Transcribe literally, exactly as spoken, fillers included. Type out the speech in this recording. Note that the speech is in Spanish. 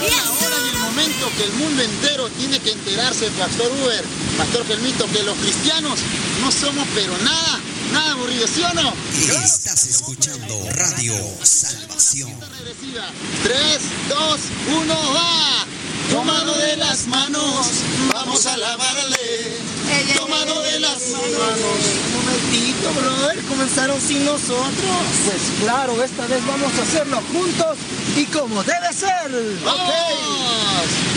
Es la hora y el momento que el mundo entero tiene que enterarse, Pastor Uber, Pastor Gelmito, que los cristianos no somos pero nada, nada aburridos, ¿sí o no? Estás escuchando Radio Salvación. tres, dos, uno, va. Tomado de las manos, vamos a alabarle. Tomado de las manos. Un momentito, brother, comenzaron sin nosotros. Pues claro, esta vez vamos a hacerlo juntos y como debe ser. ¡Vamos!